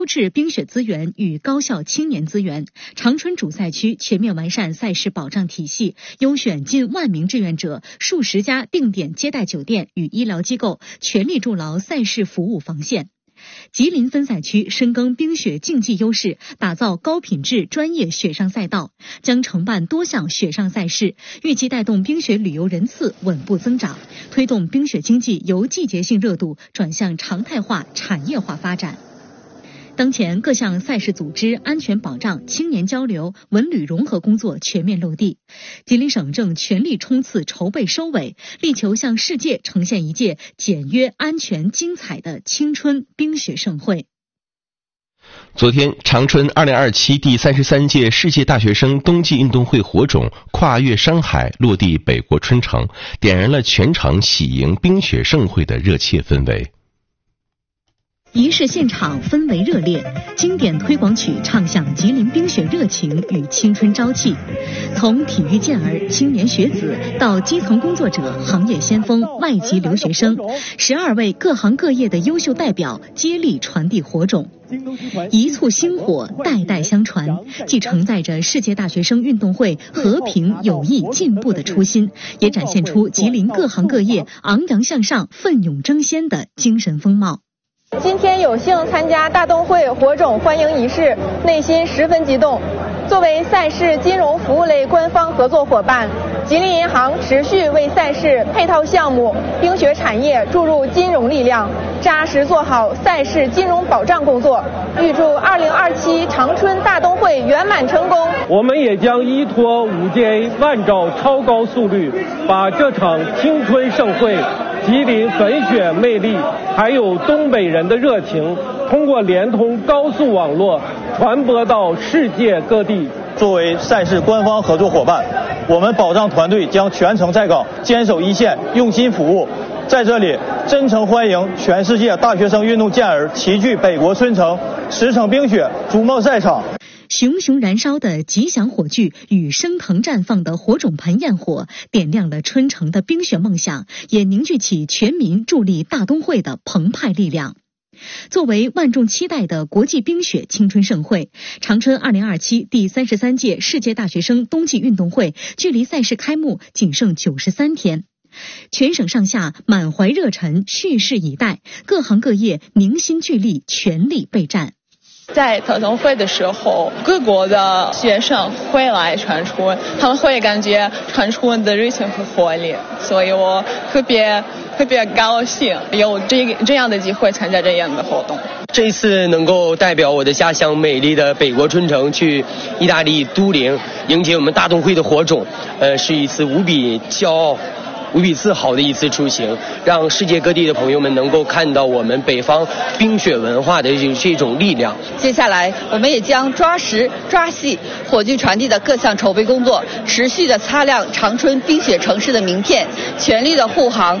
优质冰雪资源与高校青年资源，长春主赛区全面完善赛事保障体系，优选近1万名志愿者，数十家定点接待酒店与医疗机构，全力筑牢赛事服务防线。吉林分赛区深耕冰雪竞技优势，打造高品质专业雪上赛道，将承办多项雪上赛事，预计带动冰雪旅游人次稳步增长，推动冰雪经济由季节性热度转向常态化、产业化发展。当前各项赛事组织、安全保障、青年交流、文旅融合工作全面落地。吉林省正全力冲刺筹备收尾，力求向世界呈现一届简约、安全、精彩的青春冰雪盛会。 昨天，长春2027第33届世界大学生冬季运动会火种跨越山海落地北国春城，点燃了全城喜迎冰雪盛会的热切氛围。 仪式现场氛围热烈，经典推广曲唱响吉林冰雪热情与青春朝气。从体育健儿、青年学子到基层工作者、行业先锋、外籍留学生，12位各行各业的优秀代表接力传递火种，一簇星火，代代相传，既承载着世界大学生运动会和平、友谊、进步的初心，也展现出吉林各行各业昂扬向上、奋勇争先的精神风貌。 今天有幸参加大冬会火种欢迎仪式，内心十分激动。作为赛事金融服务类官方合作伙伴，吉林银行持续为赛事配套项目、冰雪产业注入金融力量，扎实做好赛事金融保障工作。预祝2027长春大冬会圆满成功。 我们也将依托5G万兆超高速率，把这场青春盛会、吉林粉雪魅力，还有东北人的热情，通过联通高速网络传播到世界各地。 作为赛事官方合作伙伴，我们保障团队将全程在岗，坚守一线，用心服务。在这里，真诚欢迎全世界大学生运动健儿齐聚北国春城，驰骋冰雪，逐梦赛场。 熊熊燃烧的吉祥火炬与升腾绽放的火种盆焰火，点亮了春城的冰雪梦想，也凝聚起全民助力大冬会的澎湃力量。作为万众期待的国际冰雪青春盛会，长春2027第33届世界大学生冬季运动会距离赛事开幕仅剩93天。全省上下满怀热忱，蓄势以待，各行各业凝心聚力，全力备战。 在大冬会的时候，各国的学生会来长春，他们会感觉长春的热情和活力，所以我特别高兴有这样的机会参加这样的活动。 这一次能够代表我的家乡美丽的北国春城去意大利都灵迎接我们大冬会的火种，是一次无比骄傲、无比自豪的一次出行，让世界各地的朋友们能够看到我们北方冰雪文化的这种力量。 接下来我们也将抓实抓细火炬传递的各项筹备工作，持续的擦亮长春冰雪城市的名片，全力的护航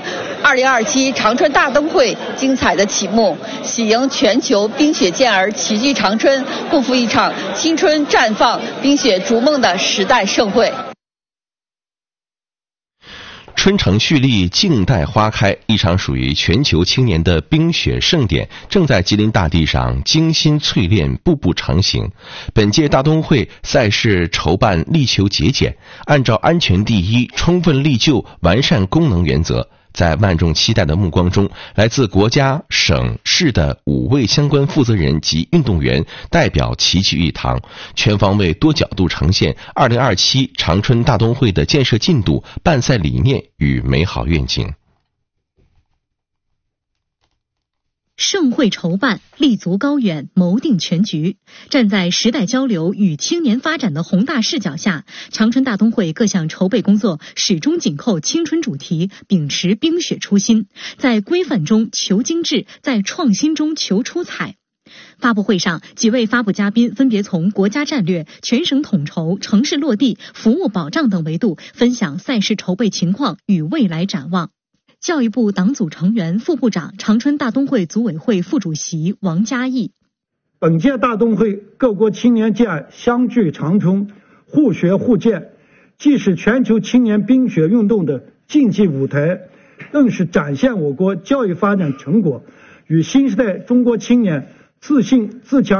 2027长春大冬会精彩的启幕，喜迎全球冰雪健儿齐聚长春，共赴一场青春绽放、冰雪逐梦的时代盛会。 春城蓄力，静待花开，一场属于全球青年的冰雪盛典正在吉林大地上精心淬炼，步步成型。本届大冬会赛事筹办力求节俭，按照安全第一、充分利就、完善功能原则，在万众期待的目光中，来自国家、省市的5位相关负责人及运动员代表齐聚一堂，全方位多角度呈现2027长春大冬会的建设进度、办赛理念与美好愿景。 盛会筹办，立足高远，谋定全局。站在时代交流与青年发展的宏大视角下，长春大冬会各项筹备工作始终紧扣青春主题，秉持冰雪初心，在规范中求精致，在创新中求出彩。发布会上，几位发布嘉宾分别从国家战略、全省统筹、城市落地、服务保障等维度分享赛事筹备情况与未来展望。教育部党组成员、副部长、长春大冬会组委会副主席王嘉毅。 本届大冬会各国青年健儿相聚长春，互学互鉴，既是全球青年冰雪运动的竞技舞台，更是展现我国教育发展成果与新时代中国青年自信自强。